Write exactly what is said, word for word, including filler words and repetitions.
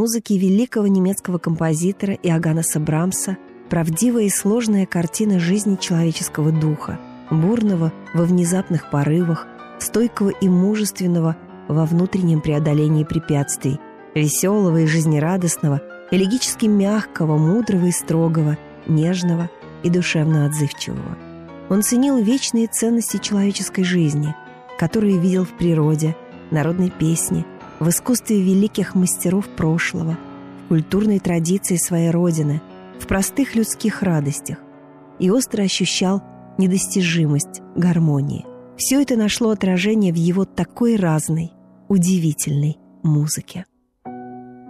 музыки великого немецкого композитора Иоганнеса Брамса правдивая и сложная картина жизни человеческого духа, бурного во внезапных порывах, стойкого и мужественного во внутреннем преодолении препятствий, веселого и жизнерадостного, элегически мягкого, мудрого и строгого, нежного и душевно отзывчивого. Он ценил вечные ценности человеческой жизни, которые видел в природе, народной песне, в искусстве великих мастеров прошлого, в культурной традиции своей родины, в простых людских радостях, и остро ощущал недостижимость гармонии. Все это нашло отражение в его такой разной, удивительной музыке.